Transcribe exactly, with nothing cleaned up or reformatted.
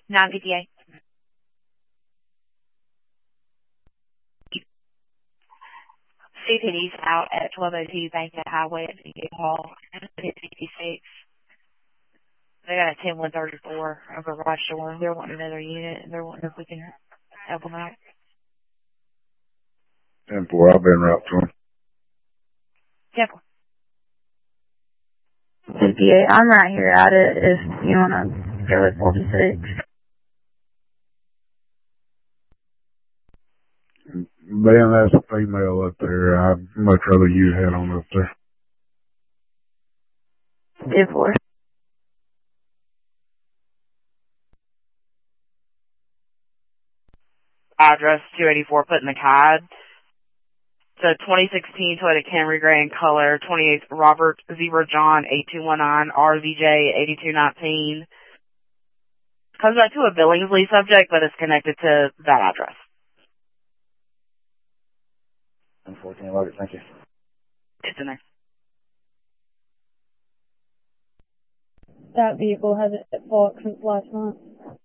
nine fifty-eight. C P D's out at twelve oh two Bankhead Highway at the Hall, fifty-six. They got a ten one thirty-four, a garage door. They're wanting another unit, and they're wanting if we can help them out. ten four, I'll be en route to them. ten four. fifty-eight, I'm right here at it if you want to go with forty-six. Man, that's a female up there. I'd much rather you head on up there. ten four. Address two eighty-four, put in the C A D. It's a twenty sixteen Toyota Camry gray in color, twenty-eight Robert Zebra John eight two one nine R Z J eighty-two nineteen. Comes back to a Billingsley subject, but it's connected to that address. ten fourteen, Robert, thank you. It's in there. That vehicle hasn't walked since last month.